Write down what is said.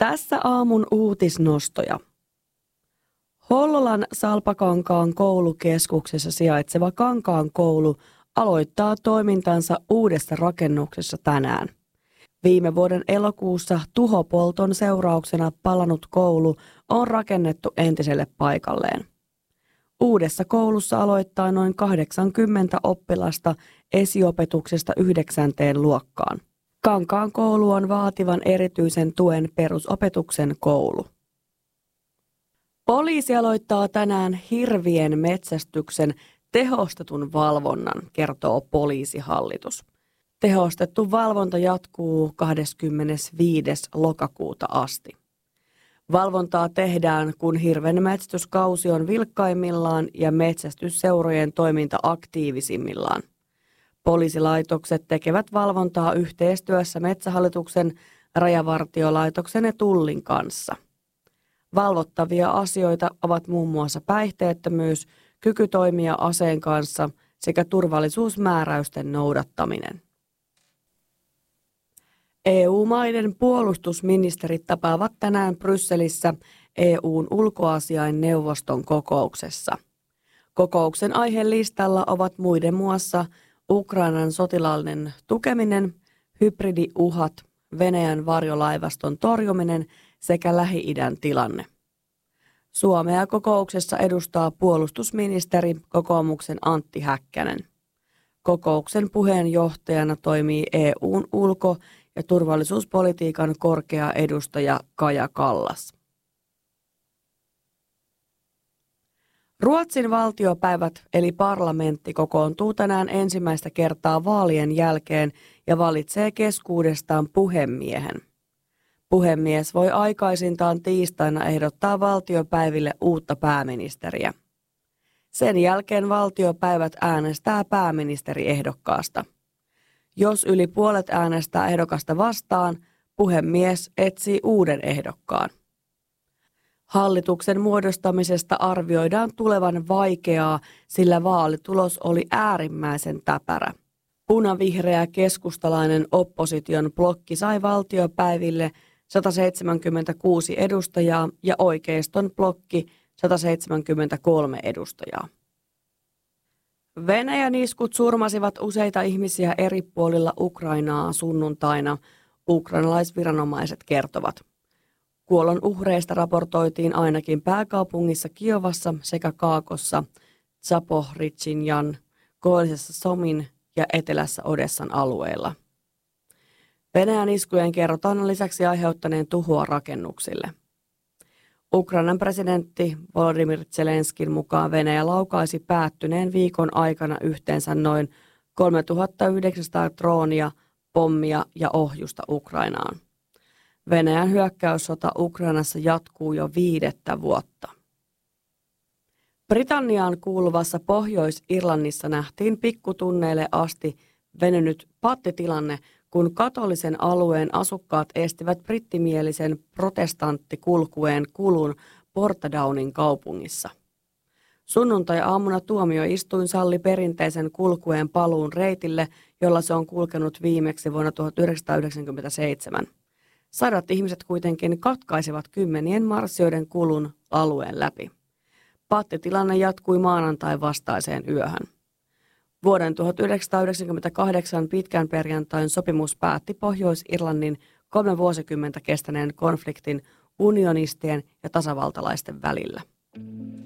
Tässä aamun uutisnostoja. Hollolan Salpakankaan koulukeskuksessa sijaitseva Kankaan koulu aloittaa toimintansa uudessa rakennuksessa tänään. Viime vuoden elokuussa tuhopolton seurauksena palannut koulu on rakennettu entiselle paikalleen. Uudessa koulussa aloittaa noin 80 oppilasta esiopetuksesta 9. luokkaan. Kankaan koulu on vaativan erityisen tuen perusopetuksen koulu. Poliisi aloittaa tänään hirvien metsästyksen tehostetun valvonnan, kertoo Poliisihallitus. Tehostettu valvonta jatkuu 25. lokakuuta asti. Valvontaa tehdään, kun hirven metsästyskausi on vilkkaimmillaan ja metsästysseurojen toiminta aktiivisimmillaan. Poliisilaitokset tekevät valvontaa yhteistyössä Metsähallituksen, Rajavartiolaitoksen ja Tullin kanssa. Valvottavia asioita ovat muun muassa päihteettömyys, kyky toimia aseen kanssa sekä turvallisuusmääräysten noudattaminen. EU-maiden puolustusministerit tapaavat tänään Brysselissä EU:n ulkoasiainneuvoston kokouksessa. Kokouksen aihelistalla ovat muiden muassa Ukrainan sotilaallinen tukeminen, hybridiuhat, Venäjän varjolaivaston torjuminen sekä Lähi-idän tilanne. Suomea kokouksessa edustaa puolustusministeri kokoomuksen Antti Häkkänen. Kokouksen puheenjohtajana toimii EU:n ulko- ja turvallisuuspolitiikan korkea edustaja Kaja Kallas. Ruotsin valtiopäivät eli parlamentti kokoontuu tänään ensimmäistä kertaa vaalien jälkeen ja valitsee keskuudestaan puhemiehen. Puhemies voi aikaisintaan tiistaina ehdottaa valtiopäiville uutta pääministeriä. Sen jälkeen valtiopäivät äänestää pääministeriehdokkaasta. Jos yli puolet äänestää ehdokasta vastaan, puhemies etsii uuden ehdokkaan. Hallituksen muodostamisesta arvioidaan tulevan vaikeaa, sillä vaalitulos oli äärimmäisen täpärä. Punavihreä keskustalainen opposition blokki sai valtiopäiville 176 edustajaa ja oikeiston blokki 173 edustajaa. Venäjän iskut surmasivat useita ihmisiä eri puolilla Ukrainaa sunnuntaina, ukrainalaisviranomaiset kertovat. Kuolonuhreista raportoitiin ainakin pääkaupungissa Kiovassa sekä Kaakossa, Zaporizhzhian, koillisessa Somin ja etelässä Odessan alueilla. Venäjän iskujen kerrotaan lisäksi aiheuttaneen tuhoa rakennuksille. Ukrainan presidentti Volodymyr Zelenskin mukaan Venäjä laukaisi päättyneen viikon aikana yhteensä noin 3900 droonia, pommia ja ohjusta Ukrainaan. Venäjän hyökkäyssota Ukrainassa jatkuu jo 5. vuotta. Britanniaan kuuluvassa Pohjois-Irlannissa nähtiin pikkutunneille asti venynyt pattitilanne, kun katolisen alueen asukkaat estivät brittimielisen protestanttikulkueen kulun Portadownin kaupungissa. Sunnuntai-aamuna tuomioistuin salli perinteisen kulkueen paluun reitille, jolla se on kulkenut viimeksi vuonna 1997. Sadat ihmiset kuitenkin katkaisivat kymmenien marssioiden kulun alueen läpi. Pattitilanne jatkui maanantain vastaiseen yöhön. Vuoden 1998 pitkän perjantain sopimus päätti Pohjois-Irlannin 3 vuosikymmentä kestäneen konfliktin unionistien ja tasavaltalaisten välillä.